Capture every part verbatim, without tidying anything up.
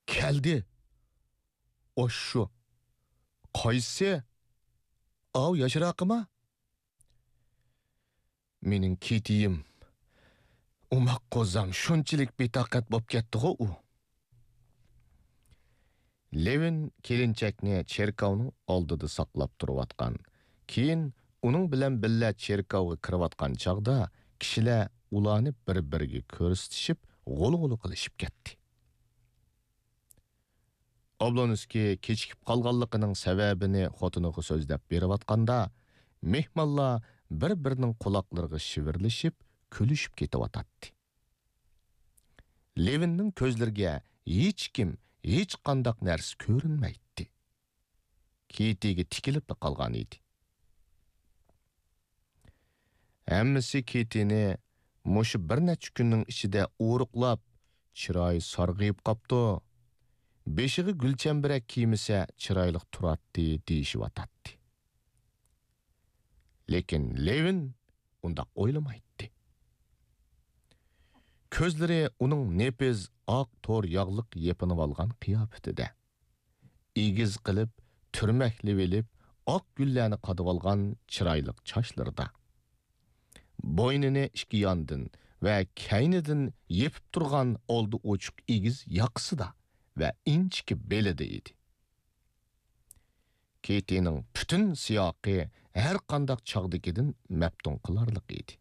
keldi. O shu. Qaysi? Av yaşıraqıma? Mening ketiyim. Umaq qozam shunchalik betaqat bo'lib ketdi-ku u. Levin kelinchakni cherkovning oldida saqlab turayotgan. Keyin uning bilan billa cherkovga kirayotgan chaqda kishilar ularni bir-biriga ko'rsatishib, g'ul-g'ul qilishib ketdi. Oblonski kechikib qolganligining sababini xotiniga so'zlab berayotganda, mehmonlar bir-birining quloqlariga shivirlashib, kulishib ketyotdi. Levinning ko'zlariga hech kim, hech qanday narsa ko'rinmaydi. Ketiga tikilib qolgan edi. Hammasi ketini mushu bir necha kunning ichida o'riqlab, chiroyi sarg'ayib qopdi. Beshig'i gulchambirak kiymasa chiroyli turadi deyishyotdi. Lekin Levin unda o'ylamaydi. Ko'zlari uning nepiz oq to'r yog'liq yepinib olgan qiyofatida. Egiz qilib, turmakli velib, oq gullarni qadib olgan chiroyli chochlarida. Bo'ynini ikki yondan va kaynidan yepib turgan oldi ochiq egiz yoqsida va inchki belida edi. Ketining butun siyoqi har qanday chog'dagidan maftun qilarlik edi.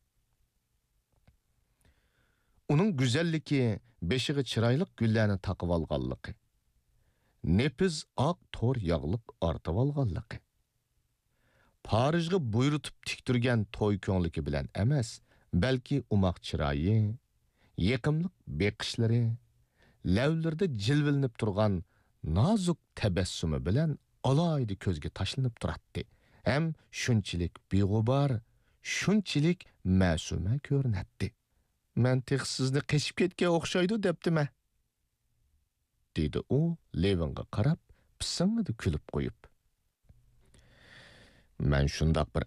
Uning go'zalligi beshig'i chiroyli gullarni taqib olganligi, nepiz oq to'r yog'liq ortib olganligi, Parijga buyurtib tik turgan to'y ko'ngligi bilan emas, balki umoq chiroyi, yaqimliq beqishlari, lavlarda jilvilinib turgan nozik tabassumi bilan alayda ko'zga tashlanib turadi. Ham shunchalik beg'ubar, shunchalik ma'suma ko'rinadi. Men texsizni qechib ketgan o'xshaydi debdimi? dedi u Levinga qarab, pisingida kulib qo'yib. Men shundaq bir